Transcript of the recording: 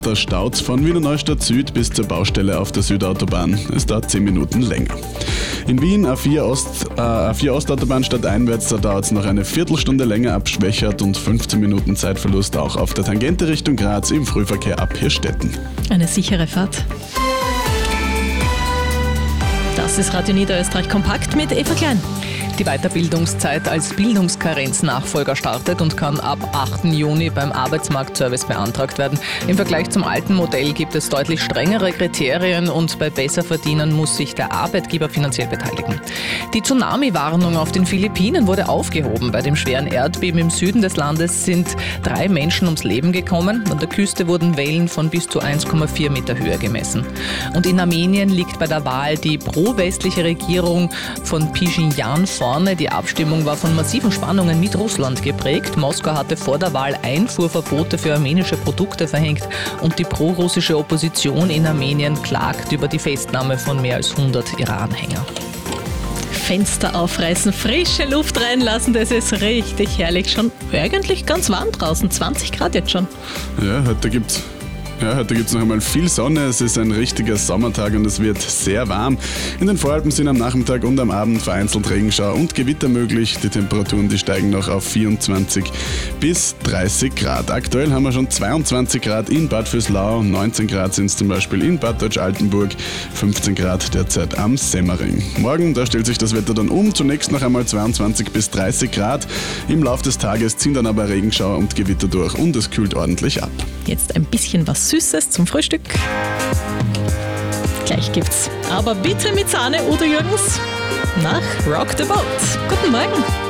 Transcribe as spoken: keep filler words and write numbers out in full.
Da staut's von Wiener Neustadt Süd bis zur Baustelle auf der Südautobahn. Es dauert zehn Minuten länger. In Wien A vier, Ost, äh, A vier Ostautobahn stadteinwärts, da dauert es noch eine Viertelstunde länger ab Schwächert und fünfzehn Minuten Zeitverlust auch auf der Tangente Richtung Graz im Frühverkehr ab Hirstetten. Eine sichere Fahrt. Das ist Radio Niederösterreich kompakt mit Eva Klein. Die Weiterbildungszeit als Bildungskarenznachfolger startet und kann ab achten Juni beim Arbeitsmarktservice beantragt werden. Im Vergleich zum alten Modell gibt es deutlich strengere Kriterien und bei Besserverdienern muss sich der Arbeitgeber finanziell beteiligen. Die Tsunami-Warnung auf den Philippinen wurde aufgehoben. Bei dem schweren Erdbeben im Süden des Landes sind drei Menschen ums Leben gekommen. An der Küste wurden Wellen von bis zu eins Komma vier Meter Höhe gemessen. Und in Armenien liegt bei der Wahl die pro-westliche Regierung von Pashinyan vorne. Die Abstimmung war von massiven Spannungen mit Russland geprägt. Moskau hatte vor der Wahl Einfuhrverbote für armenische Produkte verhängt und die pro-russische Opposition in Armenien klagt über die Festnahme von mehr als hundert Ihrer-Anhänger. Fenster aufreißen, frische Luft reinlassen, das ist richtig herrlich. Schon eigentlich ganz warm draußen, zwanzig Grad jetzt schon. Ja, heute gibt's Ja, heute gibt es noch einmal viel Sonne, es ist ein richtiger Sommertag und es wird sehr warm. In den Voralpen sind am Nachmittag und am Abend vereinzelt Regenschauer und Gewitter möglich. Die Temperaturen, die steigen noch auf vierundzwanzig bis dreißig Grad. Aktuell haben wir schon zweiundzwanzig Grad in Bad Vöslau, neunzehn Grad sind es zum Beispiel in Bad Deutsch-Altenburg, fünfzehn Grad derzeit am Semmering. Morgen, da stellt sich das Wetter dann um, zunächst noch einmal zweiundzwanzig bis dreißig Grad. Im Laufe des Tages ziehen dann aber Regenschauer und Gewitter durch und es kühlt ordentlich ab. Jetzt ein bisschen was Süßes zum Frühstück. Gleich gibt's aber bitte mit Sahne, Udo Jürgens nach Rock the Boat. Guten Morgen.